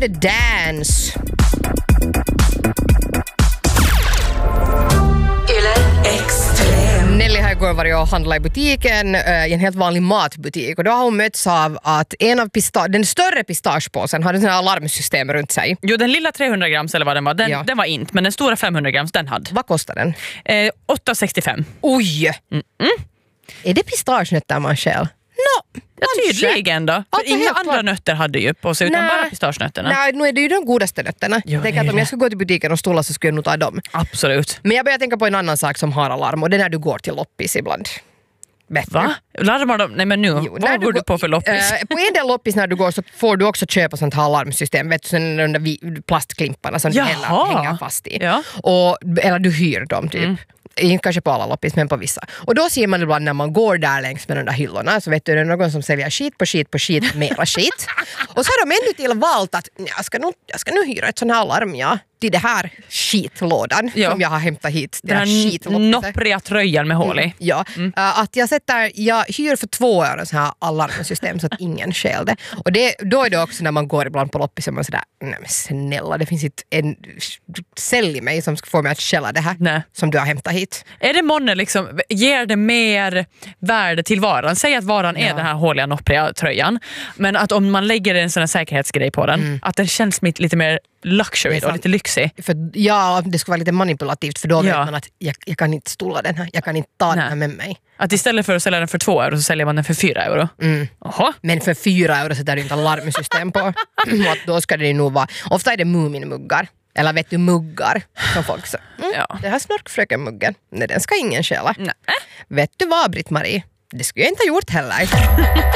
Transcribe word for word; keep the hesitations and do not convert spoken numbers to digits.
det Dance. Nelly har igår varit och handlat i butiken, äh, i en helt vanlig matbutik, och då har hon mötts av att en av pista- den större pistagepåsen hade en alarmsystem runt sig. Jo, den lilla trehundra grams eller vad den var, den, Ja. den var inte, men den stora femhundra grams, den hade. Vad kostar den? Eh, åtta sextiofem. Oj! Mm-mm. Är det pistagenötter man själv? No, ja, tydligen då. För Alltså, inga helt andra klart. nötter hade ju på sig, utan Nej. bara pistagenötterna. Nej, nu är det ju de godaste nötterna. Jo, Jag tänker det är att om det. jag skulle gå till butiken och stola så skulle jag nog ta dem. Absolut. Men jag börjar tänka på en annan sak som har alarm, och det är när du går till loppis ibland. Bättre. Va? Larmar de? Nej men nu, Jo, när vad går du går- på för loppis? Eh, på en del loppis när du går så får du också köpa sånt här alarmsystem, vet du, sån där vi- plastklimparna som Jaha. du häller, hänger fast i. Ja. Och, eller du hyr dem typ. Mm. Inte kanske på alla loppis, men på vissa. Och då ser man ibland när man går där längs med de där hyllorna, så vet du, det är någon som säljer skit på skit på skit, mera skit. Och så har de ännu till valt att jag ska nog, jag ska nog hyra ett sånt här alarm, ja, till det här skitlådan Ja. som jag har hämtat hit. Det Den här här skitloppiset. noppriga tröjan med hål i. Ja, uh, att jag sätter, jag hyr för två öre så här alarmsystem så att ingen stjäl det. Och det, då är det också när man går ibland på loppis och man sådär, nej men snälla, det finns inte en cell i mig som ska få mig att stjäla det här Nej. som du har hämtat hit. Är det månne liksom, ger det mer värde till varan? Säg att varan är Ja. den här håliga noppriga tröjan, men att om man lägger en sån här säkerhetsgrej på den, att den känns lite, lite mer luxury Det är och sant. lite lyxig. För, ja, det skulle vara lite manipulativt, för då vet Ja. man att jag, jag kan inte stola den här, jag kan inte ta den här med mig. Att istället för att sälja den för två euro så säljer man den för fyra euro. Mm. Jaha. Men för fyra euro sätter du inte alarmsystem på. Och att då ska det nog vara, ofta är det Muminmuggar. Eller vet du, muggar som folk säger. Mm, Ja. Det här snorkfröken-muggen, nej, den ska ingen stjäla. Nej. Vet du vad, Britt-Marie? Det skulle jag inte ha gjort heller.